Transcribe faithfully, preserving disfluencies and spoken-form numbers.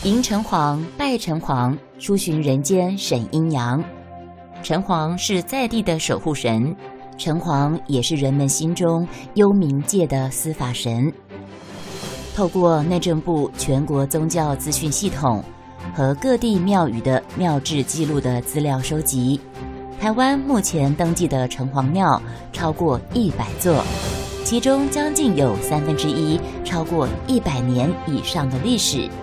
迎城隍、拜城隍，出巡人间审阴阳。城隍是在地的守护神，城隍也是人们心中幽冥界的司法神。透过内政部全国宗教资讯系统和各地庙宇的庙志记录的资料收集，台湾目前登记的城隍庙超过一百座，其中将近有三分之一超过一百年以上的历史。